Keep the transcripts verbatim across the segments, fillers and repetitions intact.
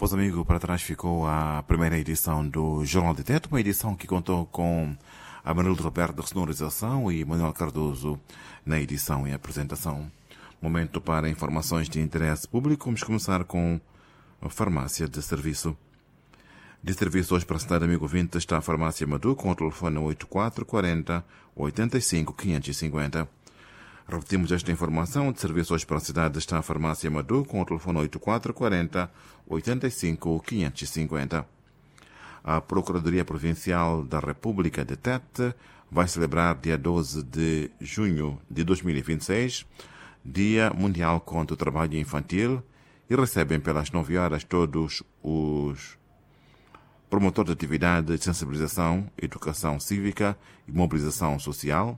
Pois, amigo, para trás ficou a primeira edição do Jornal de Teto, uma edição que contou com Amanildo Roberto de sonorização e Manuel Cardoso na edição e apresentação. Momento para informações de interesse público. Vamos começar com a farmácia de serviço. De serviço hoje para a cidade, amigo ouvinte, está a farmácia Madu com o telefone oito quatro quatro zero, oito cinco, cinco cinco zero. Repetimos esta informação. De serviço hoje para a cidade está a farmácia Madu com o telefone oito quatro quatro zero, oito cinco, cinco cinco zero. A Procuradoria Provincial da República de Tete vai celebrar dia doze de junho de dois mil e vinte e seis, Dia Mundial contra o Trabalho Infantil, e recebem pelas nove horas todos os promotores de atividade de sensibilização, educação cívica e mobilização social.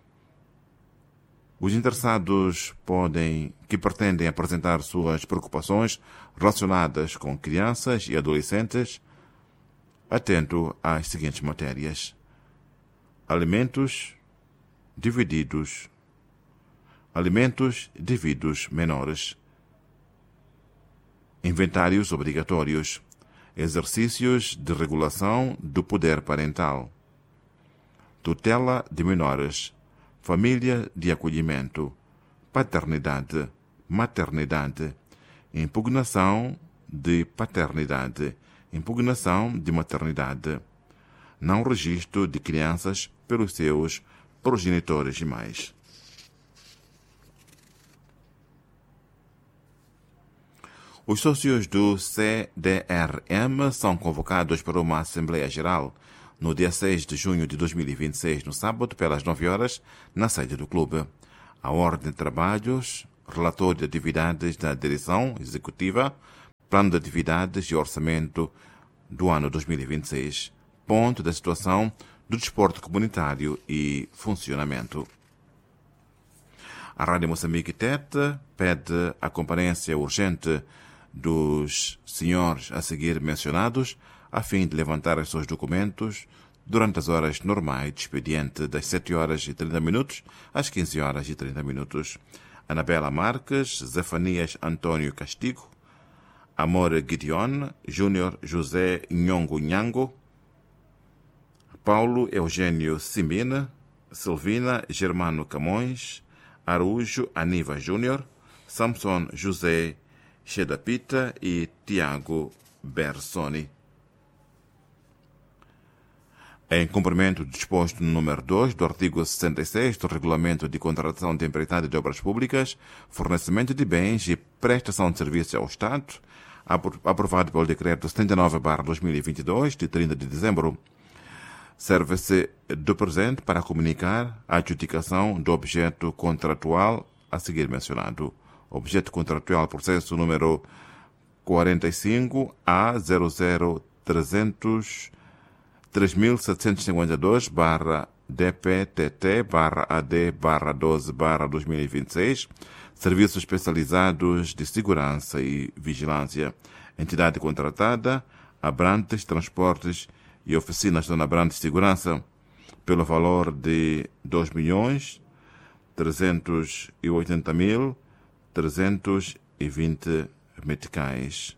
Os interessados podem, que pretendem apresentar suas preocupações relacionadas com crianças e adolescentes, atento às seguintes matérias: alimentos divididos, alimentos devidos menores, inventários obrigatórios, exercícios de regulação do poder parental, tutela de menores, família de acolhimento, paternidade, maternidade, impugnação de paternidade, impugnação de maternidade, não registro de crianças pelos seus progenitores e mais. Os sócios do C D R M são convocados para uma Assembleia Geral no dia seis de junho de dois mil e vinte e seis, no sábado, pelas nove horas, na sede do clube. A ordem de trabalhos, relatório de atividades da direção executiva, plano de atividades e orçamento do ano dois mil e vinte e seis, ponto da situação do desporto comunitário e funcionamento. A Rádio Moçambique Tete pede a comparência urgente dos senhores a seguir mencionados, a fim de levantar os seus documentos durante as horas normais de expediente, das sete horas e trinta minutos às quinze horas e trinta minutos. Anabela Marques, Zefanias Antônio Castigo, Amor Gideon, Júnior José Nhongo Nhango, Paulo Eugênio Simina, Silvina Germano Camões, Araújo Aniva Júnior, Samson José Shedapita e Tiago Bersoni. Em cumprimento do disposto no número dois do artigo sessenta e seis do Regulamento de Contratação de Empreitada de Obras Públicas, fornecimento de bens e prestação de serviços ao Estado, aprovado pelo Decreto setenta e nove barra dois mil e vinte e dois, de trinta de dezembro, serve-se do presente para comunicar a adjudicação do objeto contratual a seguir mencionado. Objeto contratual, processo número quarenta e cinco A zero zero trezentos três mil setecentos e cinquenta e dois barra D P T T barra A D barra doze barra dois mil e vinte e seis, Serviços Especializados de Segurança e Vigilância. Entidade contratada, Abrantes Transportes e Oficinas Dona Abrantes Segurança, pelo valor de dois milhões trezentos e oitenta mil trezentos e vinte meticais.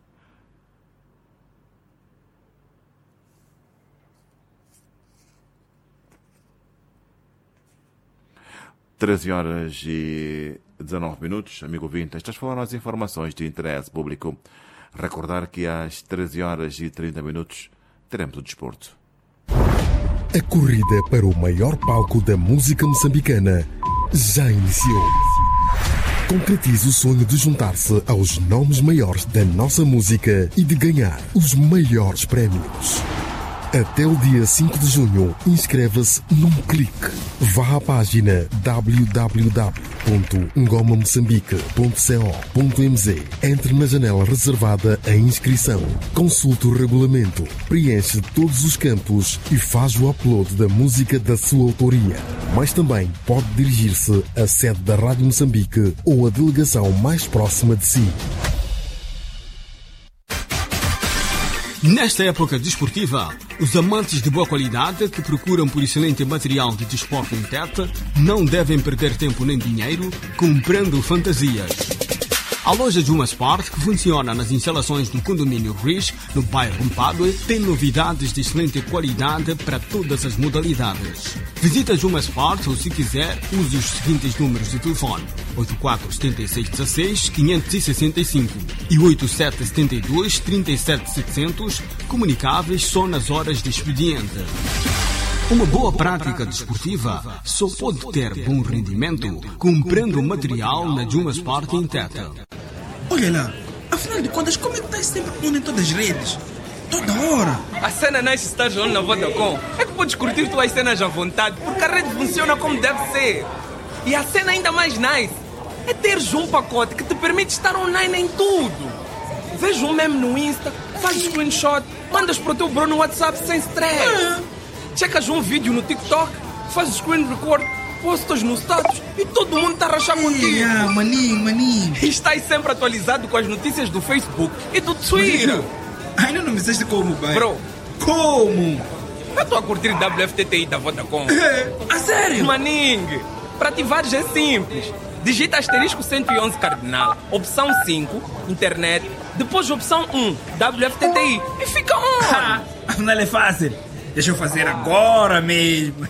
treze horas e dezenove minutos, amigo ouvinte. Estas foram as informações de interesse público. Recordar que às treze horas e trinta minutos teremos o desporto. A corrida para o maior palco da música moçambicana já iniciou. Concretize o sonho de juntar-se aos nomes maiores da nossa música e de ganhar os maiores prémios. Até o dia cinco de junho, inscreva-se num clique. Vá à página w w w ponto ngoma moçambique ponto co ponto m z. Entre na janela reservada à inscrição. Consulte o regulamento, preenche todos os campos e faz o upload da música da sua autoria. Mas também pode dirigir-se à sede da Rádio Moçambique ou à delegação mais próxima de si. Nesta época desportiva, os amantes de boa qualidade que procuram por excelente material de desporto em Tete não devem perder tempo nem dinheiro comprando fantasias. A loja Juma Sport, que funciona nas instalações do condomínio Riz, no bairro Mpadue, tem novidades de excelente qualidade para todas as modalidades. Visita a Juma Sport ou, se quiser, use os seguintes números de telefone: oito quatro sete seis um seis cinco seis cinco e oito sete sete dois três sete sete zero zero, comunicáveis só nas horas de expediente. Uma boa prática desportiva só pode ter bom rendimento comprando material na Juma Sport em Teta. Olha lá, afinal de contas, como é que estás sempre pondo em todas as redes? Toda hora. A cena nice estás on na Vodacom é que podes curtir tuas cenas à vontade, porque a rede funciona como deve ser. E a cena ainda mais nice é teres um pacote que te permite estar online em tudo. Vês um meme no Insta, faz screenshot, mandas para o teu bro no WhatsApp sem stress. Ah. Checas um vídeo no TikTok, fazes screen record, postas no status e todo mundo está a rachar contigo. Ah, maninho, maninho. E estás sempre atualizado com as notícias do Facebook e do Twitter. Ainda não me disseste como, pai. Bro, Como? eu estou a curtir W F T T I da Vodacom. É, a sério? Maning, para ativares é simples. Digita asterisco cento e onze cardinal, opção cinco, internet, depois opção um, W F T T I e fica on. Ah, afinal é fácil. Deixa eu fazer agora mesmo.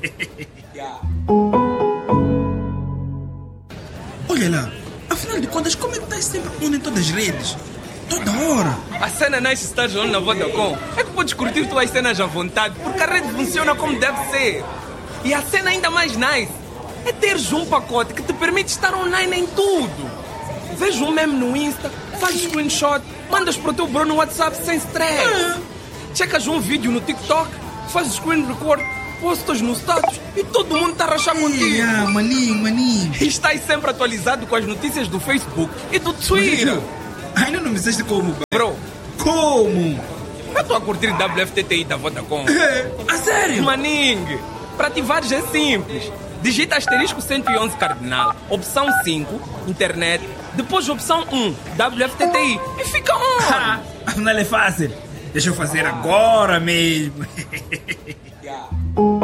Olha lá, afinal de contas, como é que estás sempre pondo em todas as redes? Toda hora. A cena nice estás on na Vodacom é que podes curtir tuas cenas à vontade, porque a rede funciona como deve ser. E a cena ainda mais nice é teres um pacote que te permite estar online em tudo. Vês um meme no Insta, fazes screenshot, mandas para o teu bro no WhatsApp sem stress. Ah. Checas um vídeo no TikTok, fazes screen record, postas no status e todo mundo está a rachar contigo. Ah, maninho, maninho. E estás sempre atualizado com as notícias do Facebook e do Twitter. Ainda não me disseste como, pai. Bro, Como? eu estou a curtir W F T T I da Vodacom. É, a sério? Maning, para ativares é simples. Digita asterisco cento e onze cardinal, opção cinco, internet, depois opção um, W F T T I e fica on. Ah, afinal é fácil. Deixa eu fazer agora mesmo.